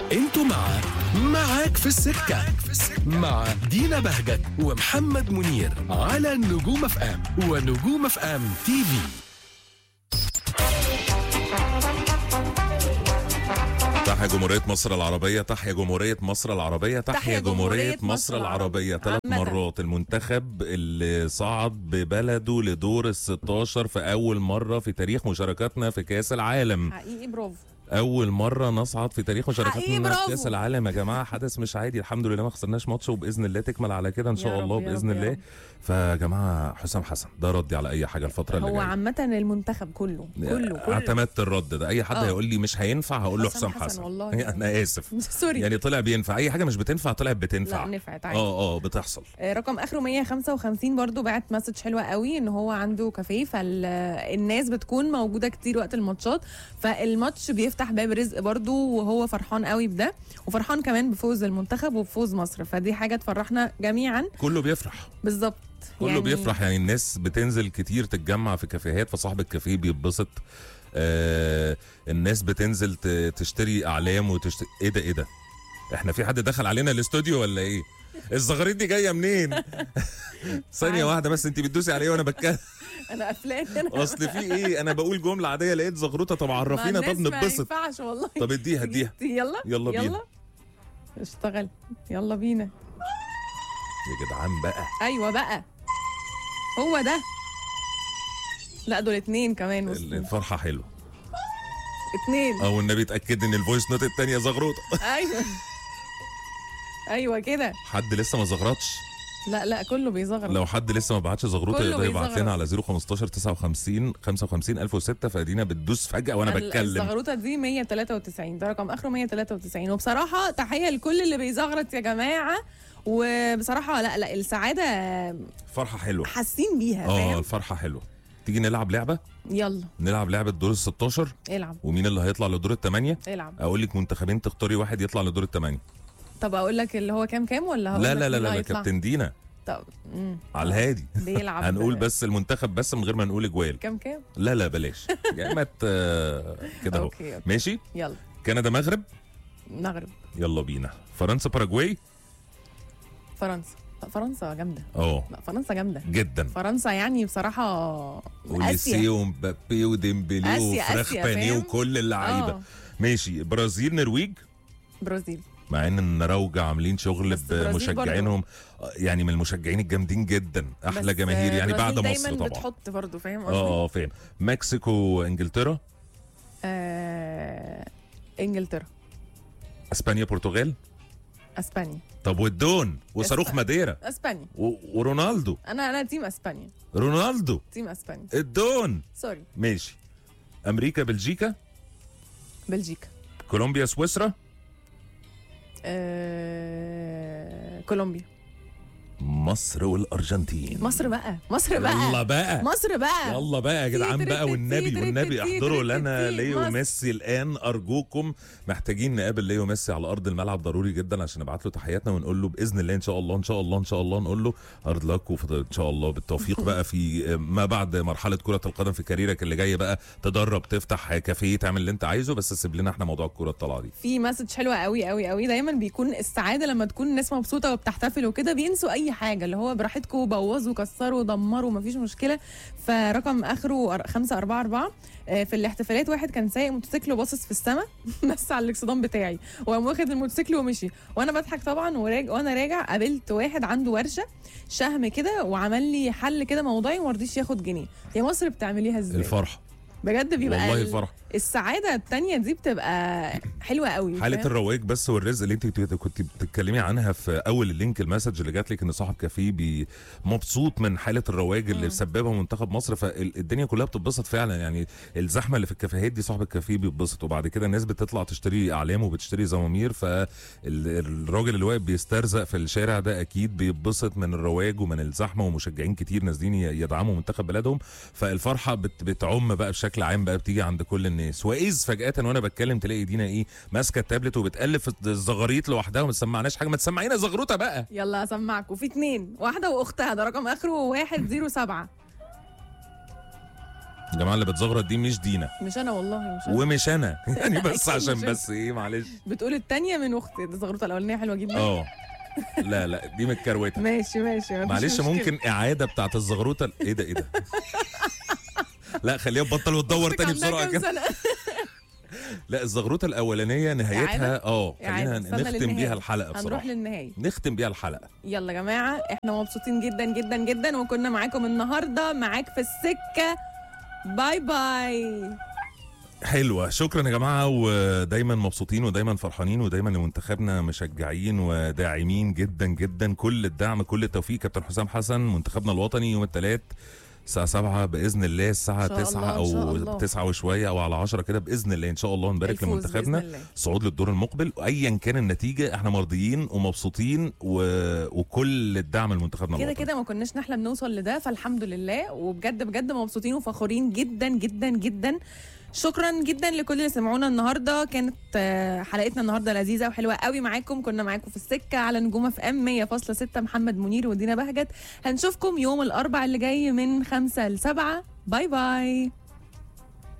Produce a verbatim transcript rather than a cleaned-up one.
انتوا مع معاك في السكة مع دينا بهجت ومحمد منير على نجوم اف ام ونجوم اف ام تي في. تحيا جمهورية مصر العربية، تحيا جمهورية مصر العربية، تحيا جمهورية مصر العربية. ثلاث مرات المنتخب اللي صعد ببلده لدور الستاشر في أول مرة في تاريخ مشاركاتنا في كأس العالم. حقيقي برافو. أول مرة نصعد في تاريخ مشاركاتنا في كأس برافو. العالم يا جماعة، حدث مش عادي. الحمد لله ما خسرناش ماتش، وبإذن الله تكمل على كده إن شاء رب الله يا بإذن رب يا الله. رب. فيا جماعة حسام حسن ده ردي على أي حاجة الفترة اللي هو جاية. عامة المنتخب كله كله كله اعتمدت الرد ده. أي حد آه. هيقول لي مش هينفع هقول له حسام حسام حسن حسن والله. أنا آسف سوري. يعني طلع بينفع. اي حاجه مش بتنفع طلعت بتنفع. لا نفعت عادي. اه اه بتحصل. آه، رقم اخره مية وخمسة وخمسين برضو بعت مسج حلوه قوي ان هو عنده كافيه، فالناس بتكون موجوده كتير وقت الماتشات، فالماتش بيفتح باب رزق برضو، وهو فرحان قوي بده، وفرحان كمان بفوز المنتخب وبفوز مصر، فدي حاجه تفرحنا جميعا. كله بيفرح بالظبط كله يعني بيفرح. يعني الناس بتنزل كتير تتجمع في كافيهات، فصاحب الكافيه بيتبسط. آه الناس بتنزل ت- تشتري اعلام وتشتري. ايه ده ايه ده احنا في حد دخل علينا الاستوديو ولا ايه؟ الزغاريد دي جايه منين؟ ثانيه واحده بس، انت بتدوسي عليه وانا بتكلم. انا قفلان. اصل في ايه؟ انا بقول جمله عاديه لقيت زغروطه. طب عرفينا، طب ما نتبسط. ينفعش والله. طب اديها اديها يلا يلا بينا. يلا اشتغل يلا بينا. يا جدعان بقى. ايوه بقى هو ده. لا دول اتنين كمان وصلوا. الفرحه حلوه. اتنين. او النبي اتاكد ان الفويس نوت الثانيه زغروطه. ايوه ايوه كده. حد لسه ما زغرطش؟ لا لا كله بيزغرط. لو حد لسه ما بعتش زغروطه كله يقدر يبعت بيزغرط. لنا على صفر خمستاشر تسعة وخمسين خمسة وخمسين ألف وستة. فادينا بتدوس فجاه وانا بتكلم. الزغروطه دي مية وتلاتة وتسعين، ده رقم اخره مية وتلاتة وتسعين. وبصراحه تحيه لكل اللي بيزغرط يا جماعه، وبصراحه لا لا السعاده فرحه حلوه. حاسين بيها اه فاهم. الفرحه حلوه. تيجي نلعب لعبه. يلا نلعب لعبه دور ال ستاشر. العب ومين اللي هيطلع لدور الثمانيه؟ العب. اقول لك منتخبين تختاري واحد يطلع لدور الثمانيه. طب اقول لك اللي هو كام كام ولا هقول لا لك لا لا مين لا, لا هيطلع؟ كابتن دينا طب مم. على الهادي. بيلعب هنقول بس المنتخب بس من غير ما نقول اجوال. كام كام. لا لا بلاش يعني ما ت- كده اهو. أوكي، أوكي. ماشي. يلا كندا مغرب. المغرب يلا بينا. فرنسا باراجواي. فرنسا. لا فرنسا جامده. اه لا فرنسا جامده جدا. فرنسا يعني بصراحه. وليسي آسيا. ومبابي وديمبلي آسيا، وفراخ آسيا، بانيه فاهم؟ وكل اللعيبه. آه. ماشي. برازيل نرويج. برازيل. مع ان النراوجة عاملين شغل بس برازيل بمشجعينهم، يعني من المشجعين الجامدين جدا، احلى بس جماهير يعني بعد برازيل مصر دايما طبعا. بتحط برضه فاهم قصدي. اه اه فاهم. مكسيكو انجلترا. آه... انجلترا. اسبانيا برتغال. اسبانيا. طب والدون وصاروخ أسبانيا. ماديرا اسبانيا. و- ورونالدو. انا انا تيم اسبانيا. رونالدو تيم اسبانيا. الدون. سوري. ماشي. امريكا بلجيكا. بلجيكا. كولومبيا سويسرا. آه... كولومبيا. مصر والارجنتين. مصر بقى مصر بقى يلا بقى مصر بقى. يلا بقى يا جدعان تيتري بقى والنبي تيتري والنبي تيتري احضروا تيتري لنا تيتري ليو مصر. ميسي الان ارجوكم. محتاجين نقابل ليو ميسي على ارض الملعب ضروري جدا عشان نبعت له تحياتنا ونقول له باذن الله ان شاء الله ان شاء الله ان شاء الله نقول له هارد لك وان شاء الله بالتوفيق بقى في ما بعد مرحله كره القدم في كاريرك اللي جاي بقى. تدرب تفتح كافيه تعمل اللي انت عايزه، بس سيب لنا احنا موضوع الكوره الطلعه دي. في مسج حلوه قوي قوي قوي. دايما بيكون السعاده لما تكون الناس مبسوطه وبتحتفل وكده بينسوا اي حاجه، اللي هو براحتكم بوظوا كسروا دمروا مفيش مشكله. فرقم اخره خمسة أربعة أربعة. آه، في الاحتفالات واحد كان سايق موتوسيكل وباصص في السماء بس على الاكسدام بتاعي، وقام واخد الموتوسيكل ومشي، وانا بضحك طبعا. وراجع وانا راجع قابلت واحد عنده ورشه شهم كده وعمل لي حل كده موضوعي وما رضيش ياخد جنيه. يا مصر بتعمليها ازاي؟ الفرحه بجد بيبقى والله ال- الفرحه. السعاده التانية دي بتبقى حلوه قوي. حاله فاهم؟ الرواج بس والرزق اللي انت كنت كنت بتتكلمي عنها في اول اللينك المسج اللي جات لك ان صاحب كافيه بي- مبسوط من حاله الرواج اللي سببها منتخب مصر، فالدنيا كلها بتتبسط فعلا. يعني الزحمه اللي في الكافيهات دي صاحب الكافيه بيتبسط، وبعد كده الناس بتطلع تشتري اعلام وبتشتري زمامير، فالراجل اللي واقف بيسترزق في الشارع ده اكيد بيتبسط من الرواج ومن الزحمه، ومشجعين كتير نازلين يدعموا منتخب بلدهم. فالفرحه بت بتعم بقى بشكل عام بقى، بتيجي عند كل الناس. واذ فجاه وانا بتكلم تلاقي دينا ايه ماسكه التابلت وبتقلب في الزغاريط لوحدها وما تسمعناش حاجه. ما تسمعينا زغروطه بقى. يلا اسمعكم. في اتنين، واحده واختها، ده رقم اخره واحد زيرو سبعة. الجماعه اللي بتزغرط دي مش دينا مش انا والله، مش أنا. ومش انا يعني بس أكيد عشان مش أنا. بس ايه معلش. بتقول التانية من اختي، الزغروطه الاولانيه حلوه جدا. اه لا لا دي متكروته. ماشي ماشي مفيش معلش مشكلة. ممكن اعاده بتاعت الزغروطه. ايه ده ايه ده لا خليها تبطل وتدور أختك تاني عندها بسرعه كام كده. سنة؟ لا الزغروطه الاولانيه نهايتها اه خلينا إعادة. استنى نختم للنهاية. بيها الحلقه بصراحه. هنروح للنهايه. نختم بيها الحلقه. يلا يا جماعه احنا مبسوطين جدا جدا جدا، وكنا معاكم النهارده معاك في السكه. باي باي. حلوة، شكرا يا جماعة، ودايما مبسوطين ودايما فرحانين ودايما لمنتخبنا مشجعين وداعمين جدا جدا. كل الدعم كل التوفيق. كابتن حسام حسن منتخبنا الوطني يوم الثلاث الساعة سبعة بإذن الله، الساعة إن شاء تسعة الله، إن شاء أو الله. تسعة وشوية أو على عشرة كده بإذن الله. إن شاء الله نبارك الفوز لمنتخبنا بإذن الله. صعود للدور المقبل، وأيا كان النتيجة احنا مرضيين ومبسوطين و... وكل الدعم لمنتخبنا كده الوطني. كده ما كناش نحلم نوصل لده، فالحمد لله، وبجد بجد مبسوطين وفخورين جدا جدا جدا. شكرا جدا لكل اللي سمعونا النهارده. كانت آه، حلقتنا النهارده لذيذه وحلوه قوي معاكم. كنا معاكم في السكه على نجوم اف ام مية فاصلة ستة. محمد منير ودينا بهجت. هنشوفكم يوم الاربعاء اللي جاي من خمسة لسبعة. باي باي.